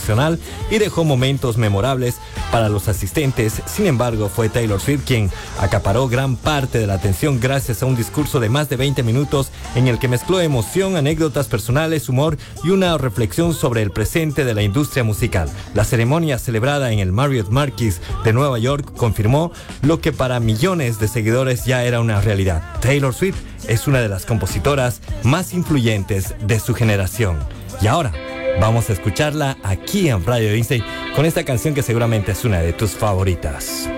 emocional y dejó momentos memorables para los asistentes. Sin embargo, fue Taylor Swift quien acaparó gran parte de la atención gracias a un discurso de más de 20 minutos en el que mezcló emoción, anécdotas personales, humor y una reflexión sobre el presente de la industria musical. La ceremonia celebrada en el Marriott Marquis de Nueva York confirmó lo que para millones de seguidores ya era una realidad. Taylor Swift es una de las compositoras más influyentes de su generación. Y ahora vamos a escucharla aquí en Radio Disney con esta canción que seguramente es una de tus favoritas.